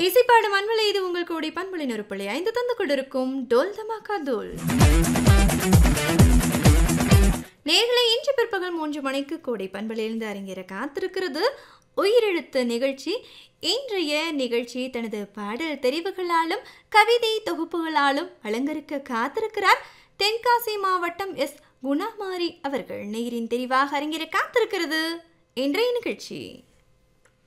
இசைப்பாடும் அன்பலை இது உங்கள் கோடி பண்புகளின் ஒரு பிள்ளை 5 தந்து கொண்டிருக்கும் டோல் தமாக்கா தோல். நேர்களை இன்று பிற்பகல் 3 மணிக்கு கோடி பண்பலையிலிருந்து அரங்கேற காத்திருக்கிறது உயிரெழுத்து நிகழ்ச்சி. இன்றைய நிகழ்ச்சி தனது பாடல் தெரிவுகளாலும் கவிதை தொகுப்புகளாலும் அலங்கரிக்க காத்திருக்கிறார் தென்காசி மாவட்டம் எஸ் குணமாரி அவர்கள். நேரின் தெரிவாக அரங்கேற காத்திருக்கிறது இன்றைய நிகழ்ச்சி.